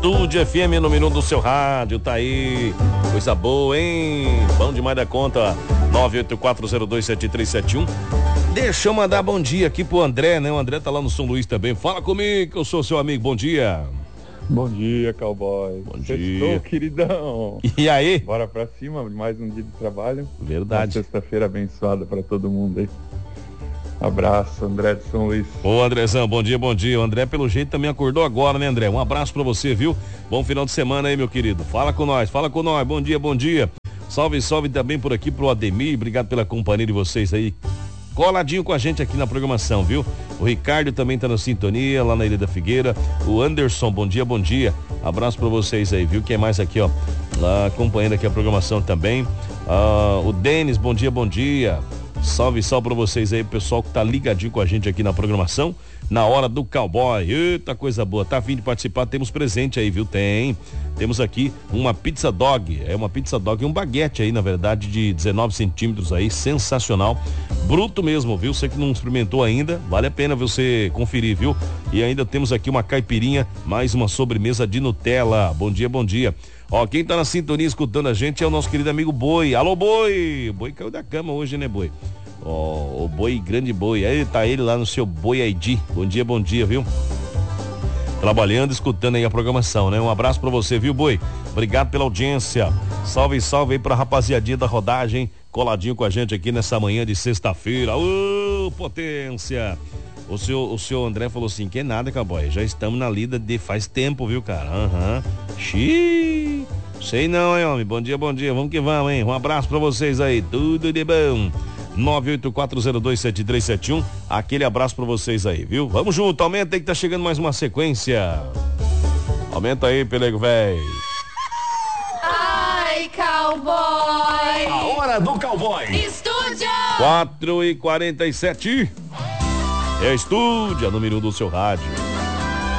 Estúdio FM, número 1 do seu rádio, tá aí. Coisa boa, hein? Bom demais da conta. 984027371. Deixa eu mandar bom dia aqui pro André, né? O André tá lá no São Luís também. Fala comigo, que eu sou seu amigo. Bom dia. Bom dia, cowboy. Bom dia. Queridão. E aí? Bora pra cima, mais um dia de trabalho. Verdade. Uma sexta-feira abençoada pra todo mundo aí. Abraço, André de São Luís. Ô, Andrezão, bom dia, bom dia. O André, pelo jeito, também acordou agora, né, André? Um abraço pra você, viu? Bom final de semana aí, meu querido. Fala com nós, fala com nós. Bom dia, bom dia. Salve, salve também por aqui pro Ademir. Obrigado pela companhia de vocês aí. Coladinho com a gente aqui na programação, viu? O Ricardo também tá na sintonia, lá na Ilha da Figueira. O Anderson, bom dia, bom dia. Abraço pra vocês aí, viu? Quem mais aqui, ó? Lá, acompanhando aqui a programação também. O Denis, bom dia, bom dia. Salve, salve pra vocês aí, pessoal que tá ligadinho com a gente aqui na programação, na hora do cowboy. Eita, coisa boa. Tá a fim de participar? Temos presente aí, viu? Temos aqui uma pizza dog. É uma pizza dog e um baguete aí, na verdade, de 19 centímetros aí, sensacional. Bruto mesmo, viu? Você que não experimentou ainda, vale a pena você conferir, viu? E ainda temos aqui uma caipirinha, mais uma sobremesa de Nutella. Bom dia, bom dia. Ó, quem tá na sintonia escutando a gente é o nosso querido amigo Boi. Alô, Boi! O Boi caiu da cama hoje, né, Boi? Ó, o Boi, grande Boi. Aí tá ele lá no seu Boi ID. Bom dia, viu? Trabalhando, escutando aí a programação, né? Um abraço pra você, viu, Boi? Obrigado pela audiência. Salve, salve aí pra rapaziadinha da rodagem, coladinho com a gente aqui nessa manhã de sexta-feira. Ô, potência! O senhor André falou assim, que nada, cowboy, já estamos na lida de faz tempo, viu, cara? Xiii, sei não, hein, homem, bom dia, vamos que vamos, hein? Um abraço pra vocês aí, tudo de bom. 984027371, aquele abraço pra vocês aí, viu? Vamos junto, aumenta aí que tá chegando mais uma sequência. Aumenta aí, pelego velho. Ai, cowboy! A hora do cowboy. Estúdio! 4h47. É Estúdio, a número 1 do seu rádio.